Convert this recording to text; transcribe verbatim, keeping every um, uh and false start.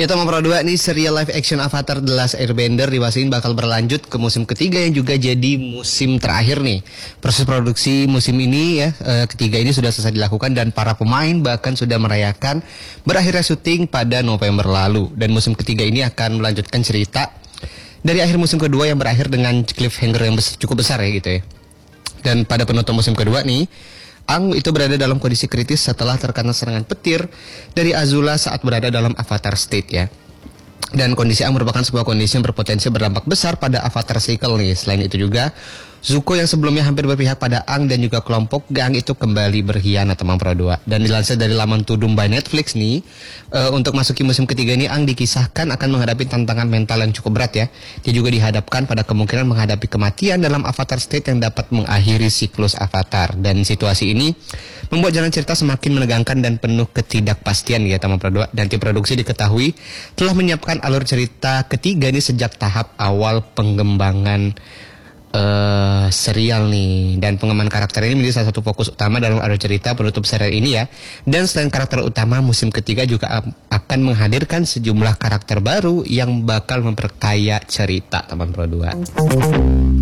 Ya teman Pro dua nih, serial live action Avatar The Last Airbender diwasiin bakal berlanjut ke musim ketiga yang juga jadi musim terakhir nih. Proses produksi musim ini ya eh, ketiga ini sudah selesai dilakukan dan para pemain bahkan sudah merayakan berakhirnya syuting pada November lalu. Dan musim ketiga ini akan melanjutkan cerita dari akhir musim kedua yang berakhir dengan cliffhanger yang bes- cukup besar ya gitu ya. Dan pada penutup musim kedua nih, Aang itu berada dalam kondisi kritis setelah terkena serangan petir dari Azula saat berada dalam Avatar State ya. Dan kondisi Aang merupakan sebuah kondisi yang berpotensi berdampak besar pada Avatar Cycle nih. Selain itu juga, Zuko yang sebelumnya hampir berpihak pada Aang dan juga kelompok gang itu kembali berkhianat teman Pro dua. Dan dilansir dari laman Tudum by Netflix nih, uh, untuk masuki musim ketiga ini Aang dikisahkan akan menghadapi tantangan mental yang cukup berat ya. Dia juga dihadapkan pada kemungkinan menghadapi kematian dalam Avatar State yang dapat mengakhiri siklus Avatar. Dan situasi ini membuat jalan cerita semakin menegangkan dan penuh ketidakpastian ya teman Pro dua. Dan tim produksi diketahui telah menyiapkan alur cerita ketiga ini sejak tahap awal pengembangan Uh, serial nih. Dan pengembangan karakter ini menjadi salah satu fokus utama dalam alur cerita penutup serial ini ya. Dan selain karakter utama, musim ketiga juga akan menghadirkan sejumlah karakter baru yang bakal memperkaya cerita teman Pro dua.